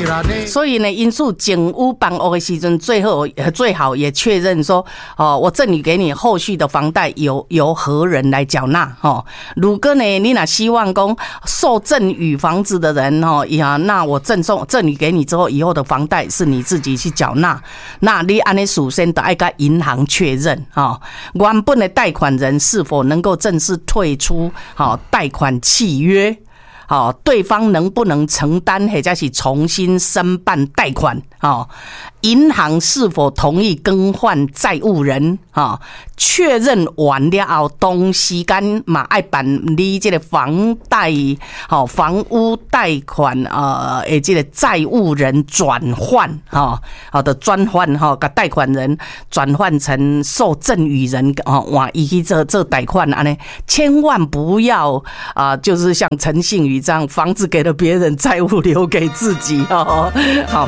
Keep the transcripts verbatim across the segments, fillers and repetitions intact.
所以呢，因此警屋帮屋的时阵，最后最好也确认说，哦，我赠与给你后续的房贷由由何人来缴纳？哦，如果呢，你哪希望讲受赠与房子的人哦呀，那我赠送赠与给你之后，以后的房贷是你自己去缴纳，那你安尼首先得要跟银行确认哦，原本的贷款人是否能够正式退出好贷款契约。好，对方能不能承担，或者是重新申办贷款？哦，银行是否同意更换债务人？哦，确认完了后，同时间嘛爱办理这个房贷，好、哦、房屋贷款呃，诶，这个债务人转换，哈、哦，好的转换哈，把贷款人转换成受赠与人，哦，哇，伊去做做贷款安尼，千万不要啊、呃，就是像陈信宇这样，房子给了别人，债务留给自己哦，好。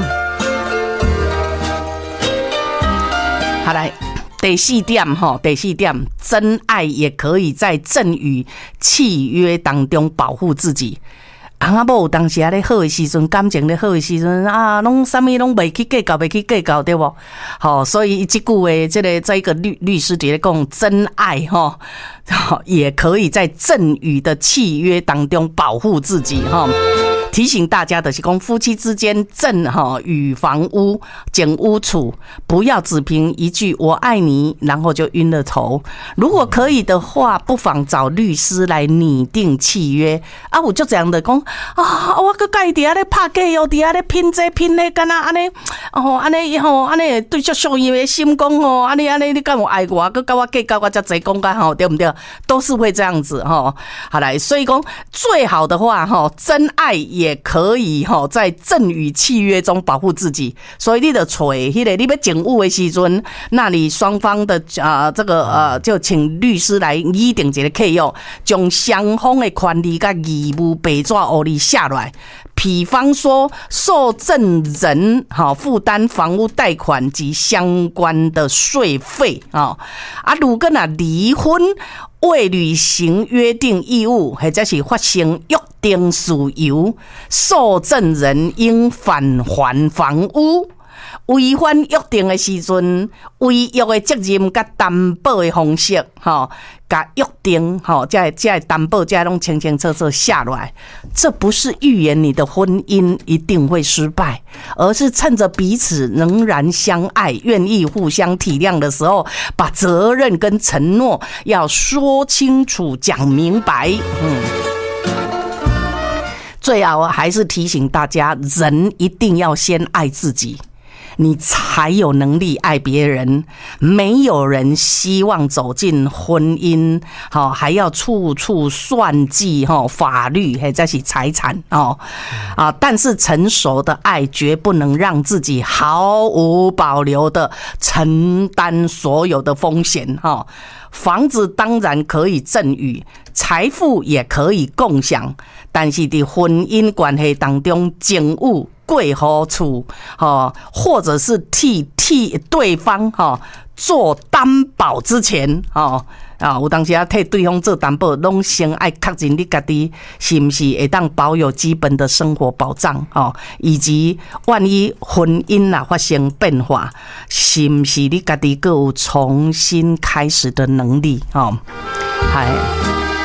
好来，第四点哈，第四点，真爱也可以在赠与契约当中保护自己。翁仔某有当时啊咧好的时阵，感情咧好的时阵啊，拢啥物拢袂去计较，袂去计较，对不？好，所以这句话，这个这个律律师伫咧讲，真爱哈，也可以在赠与的契约当中保护自己哈。提醒大家的是讲，夫妻之间赠哈与房屋警屋处，不要只凭一句我爱你，然后就晕了头。如果可以的话，不妨找律师来拟定契约。啊，我就这样的讲啊，我个家底下咧拍假药，底下咧拼这拼那，干那安尼哦，安尼吼，安尼对着小伊的心讲哦，安尼安尼你敢有爱我，佮甲我计较我才侪讲甲吼，对不对？都是会这样子吼。好来，所以讲最好的话吼，真爱也可以哈，在赠与契约中保护自己，所以你的找迄个你要警务的时阵，那你双方的啊、呃、这个呃，就请律师来拟定一个契约，将双方的权利甲义务白纸黑字下来。比方说，受赠人哈负担房屋贷款及相关的税费啊，啊，如果那离婚未履行约定义务，或者是发生约定事由，受赠人应返还房屋。违反约定的时阵，违约的责任甲担保的方式，吼，甲约定，吼，这这担保，这拢清清楚楚下来。这不是预言你的婚姻一定会失败，而是趁着彼此仍然相爱、愿意互相体谅的时候，把责任跟承诺要说清楚、讲明白。嗯。最后还是提醒大家，人一定要先爱自己。你才有能力爱别人。没有人希望走进婚姻，好还要处处算计哈法律，还这是财产哦啊！但是成熟的爱绝不能让自己毫无保留的承担所有的风险哈。房子当然可以赠与，财富也可以共享，但是在婚姻关系当中，警务贵好处，或者是替替对方做担保之前，啊，有当时啊替对方做担保，拢先爱确认你家己是不是会当保有基本的生活保障，以及万一婚姻啊发生变化，是不是你家己还有重新开始的能力，哎。